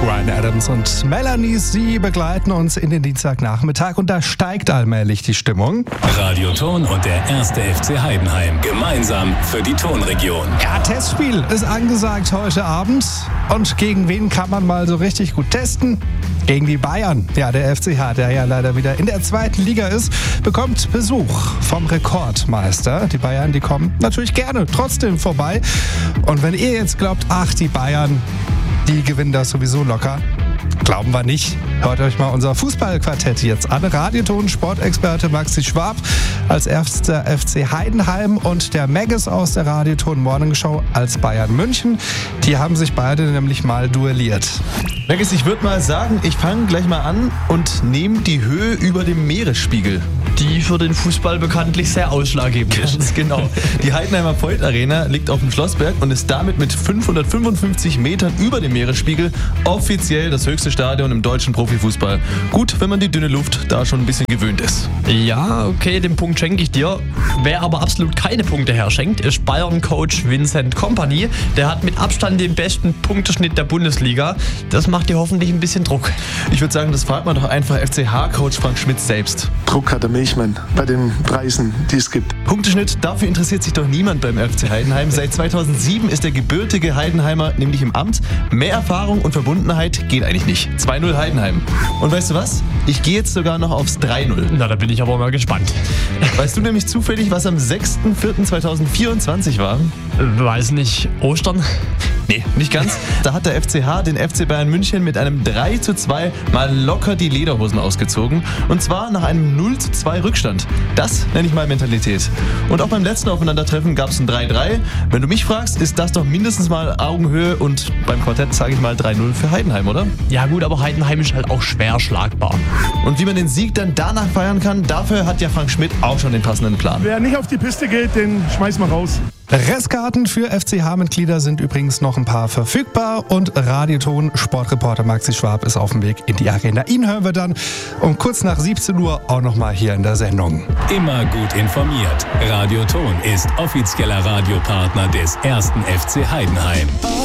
Bryan Adams und Melanie, sie begleiten uns in den Dienstagnachmittag und da steigt allmählich die Stimmung. Radioton und der 1. FC Heidenheim gemeinsam für die Tonregion. Ja, Testspiel ist angesagt heute Abend. Und gegen wen kann man mal so richtig gut testen? Gegen die Bayern. Ja, der FCH, der ja leider wieder in der zweiten Liga ist, bekommt Besuch vom Rekordmeister. Die Bayern, die kommen natürlich gerne trotzdem vorbei. Und wenn ihr jetzt glaubt, ach, die Bayern, die gewinnen das sowieso locker, glauben wir nicht. Hört euch mal unser Fußballquartett jetzt an. Radioton Sportexperte Maxi Schwab als erster FC Heidenheim und der Maggis aus der Radioton Morning Show als Bayern München. Die haben sich beide nämlich mal duelliert. Maggis, ich würde mal sagen, ich fange gleich mal an und nehme die Höhe über dem Meeresspiegel. Die für den Fußball bekanntlich sehr ausschlaggebend ist. Ganz genau. Die Heidenheimer Voigt Arena liegt auf dem Schlossberg und ist damit mit 555 Metern über dem Meeresspiegel offiziell das höchste Stadion im deutschen Profifußball. Gut, wenn man die dünne Luft da schon ein bisschen gewöhnt ist. Ja, okay, den Punkt schenke ich dir. Wer aber absolut keine Punkte herschenkt, ist Bayern-Coach Vincent Kompany. Der hat mit Abstand den besten Punkteschnitt der Bundesliga. Das macht dir hoffentlich ein bisschen Druck. Ich würde sagen, das fragt man doch einfach FCH-Coach Frank Schmidt selbst. Druck hat der Milchmann bei den Preisen, die es gibt. Punkteschnitt, dafür interessiert sich doch niemand beim FC Heidenheim. Seit 2007 ist der gebürtige Heidenheimer nämlich im Amt. Mehr Erfahrung und Verbundenheit geht eigentlich nicht. 2-0 Heidenheim. Und weißt du was? Ich gehe jetzt sogar noch aufs 3-0. Na, da bin ich aber mal gespannt. Weißt du nämlich zufällig, was am 6.4.2024 war? Weiß nicht, Ostern? Nee, nicht ganz. Da hat der FCH den FC Bayern München mit einem 3:2 mal locker die Lederhosen ausgezogen. Und zwar nach einem 0:2 Rückstand. Das nenne ich mal Mentalität. Und auch beim letzten Aufeinandertreffen gab es ein 3:3. Wenn du mich fragst, ist das doch mindestens mal Augenhöhe und beim Quartett sage ich mal 3-0 für Heidenheim, oder? Ja gut, aber Heidenheim ist halt auch schwer schlagbar. Und wie man den Sieg dann danach feiern kann, dafür hat ja Frank Schmidt auch schon den passenden Plan. Wer nicht auf die Piste geht, den schmeiß mal raus. Restkarten für FCH-Mitglieder sind übrigens noch ein paar verfügbar und Radioton Sportreporter Maxi Schwab ist auf dem Weg in die Arena. Ihn hören wir dann um kurz nach 17 Uhr auch nochmal hier in der Sendung. Immer gut informiert. Radioton ist offizieller Radiopartner des 1. FC Heidenheim.